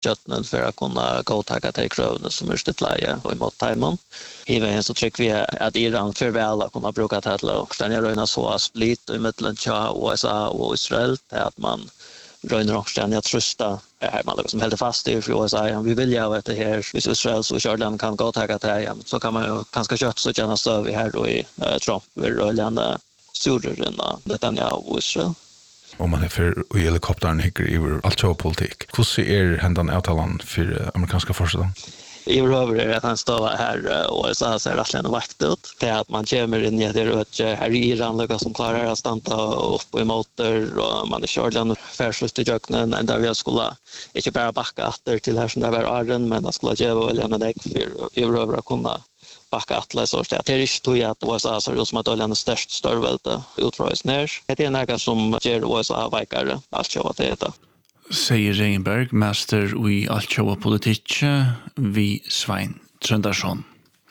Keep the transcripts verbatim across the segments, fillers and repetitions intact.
köttnen för att kunna godtaga till krövna som är stitlaje och emot timon. Även så tycker vi att Iran för väl att kunna bruka det och sen är det så split i mitten av U S A och Israel att man röjner också att trusta här man liksom helt fast i för U S A. Vi vill ju att det här hvis Israel så Jordan kan godtaga det så kan man ju ganska kött så gärna stå vi här då i Trump vill röjande surrarna Netanyahu och Israel. Om man är för i helikoptern hickar över allt politik. Hur ser händan avtalan för amerikanska försvaret? I över är att han står här och så så rätt länge vakt ut. Det att man kommer in i det rött här i Iran lika som klarar att stanna upp i motor och man är körd den färslut i jöknen ända vi skulle inte bara backa åter till här som det var arden men att skulle ge väl en däck för över att kunna backa atlas så att det är inte så att U S A så som att alla störst störvälte utröjs ner. Det är något som ger U S A vikare allt vad det heter. Säger Reinberg, master i Altsjåa politik, vi Svein Trøndarsson.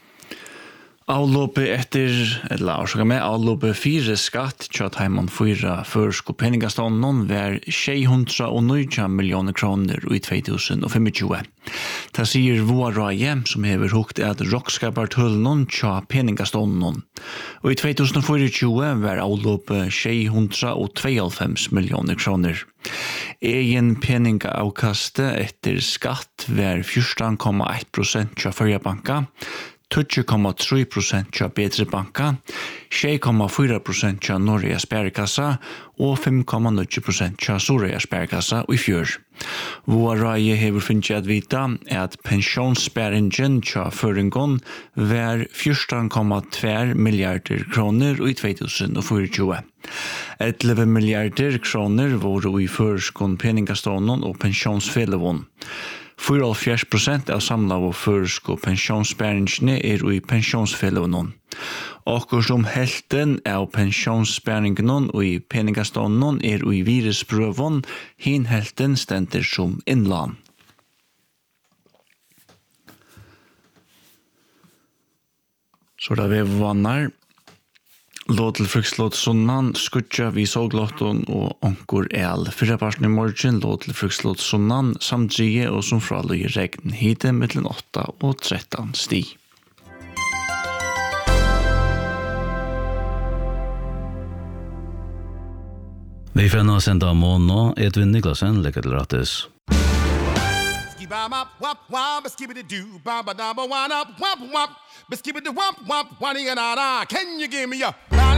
Avloppet etter, eller avsaka med, avloppet fire skatt tjat heimann fyra førsk og peningastånden var sju hundre og nio millioner kroner i två tusen tjugofem. Det sier Voa Raje, som hever hukt at rockskapartullen tja peningastånden. Og i två tusen tjugofyra var avloppet sju hundre og tveoghálvfems millioner kroner. Egen peningavkaste etter skatt var fjorton komma ett procent tja Førja banka, tjugo komma tre procent tja Bedre banka, sex komma fyra procent tja Norge Sparkassa og fem komma nio procent tja Sorøya Sparkassa i fjør. Voa Raje hever finnst at vita at pensjonssparingen tja Føringon var fjorton komma två miljarder kroner i två tusen tjugofyra. elva miljarder kroner var i førskon peningastånden og pensjonsfelevån. fyrtioåtta procent av samlade førsk og pensjonssparingene er i pensjonsfelevån. Akkur som helten av pensjonssparingene og i peningastånden er i virusprøvån, hin helten stender som innland. Så da vi vannar, låt til frukslåt sunnan, skutja vi såglåtten og onkur el. Fyrra parten i morgen, låt til frukslåt sunnan, samtlige og som fralig regn hite mellom åtta og tretton sti. Vi får nå senda månå, Edvin Niklasen, lekker til rattes. Can you give me a